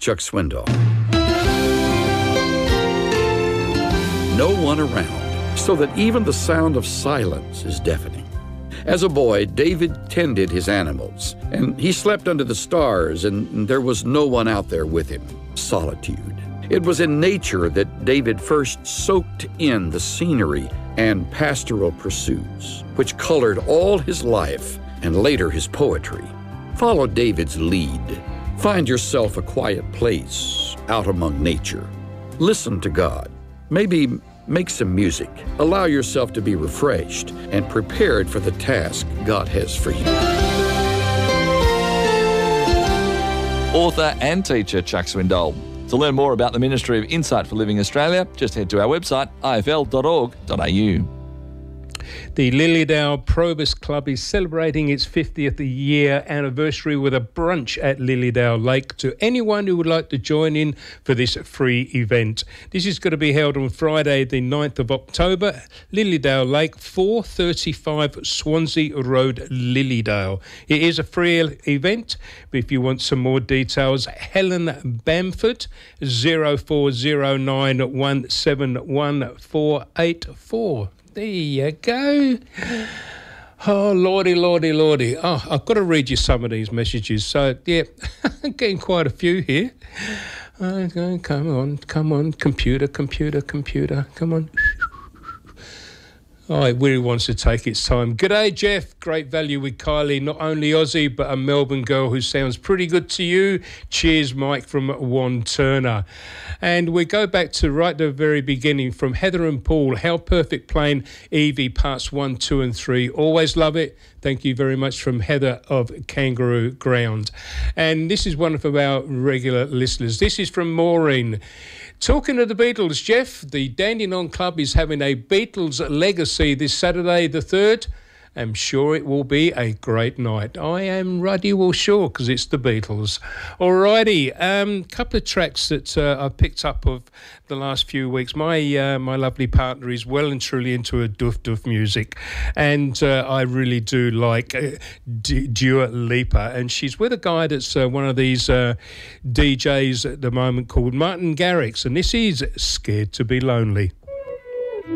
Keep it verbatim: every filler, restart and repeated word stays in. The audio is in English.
Chuck Swindoll. No one around, so that even the sound of silence is deafening. As a boy, David tended his animals, and he slept under the stars, and there was no one out there with him. Solitude. It was in nature that David first soaked in the scenery and pastoral pursuits, which colored all his life and later his poetry. Follow David's lead. Find yourself a quiet place out among nature. Listen to God. Maybe make some music. Allow yourself to be refreshed and prepared for the task God has for you. Author and teacher Chuck Swindoll. To learn more about the Ministry of Insight for Living Australia, just head to our website, i f l dot org dot a u. The Lilydale Probus Club is celebrating its fiftieth year anniversary with a brunch at Lilydale Lake to anyone who would like to join in for this free event. This is going to be held on Friday the ninth of October, Lilydale Lake, four thirty-five Swansea Road, Lilydale. It is a free event, but if you want some more details, Helen Bamford, zero four zero nine one seven one four eight four. There you go. Oh, lordy, lordy, lordy. Oh, I've got to read you some of these messages. So, yeah, I'm getting quite a few here. Oh, come on, come on, computer, computer, computer, come on. Oh, it really wants to take its time. G'day, Jeff. Great value with Kylie. Not only Aussie, but a Melbourne girl who sounds pretty good to you. Cheers, Mike from Juan Turner. And we go back to right at the very beginning from Heather and Paul. How Perfect Plain, Evie, parts one, two and three. Always love it. Thank you very much from Heather of Kangaroo Ground. And this is one of our regular listeners. This is from Maureen. Talking of the Beatles, Jeff, the Dandenong Club is having a Beatles legacy this Saturday the third. I'm sure it will be a great night. I am ruddy well sure because it's the Beatles. Alrighty, a um, couple of tracks that uh, I've picked up of the last few weeks. My uh, my lovely partner is well and truly into a doof doof music, and uh, I really do like uh, D- Dua Lipa, and she's with a guy that's uh, one of these uh, D Js at the moment called Martin Garrix, and this is Scared to Be Lonely.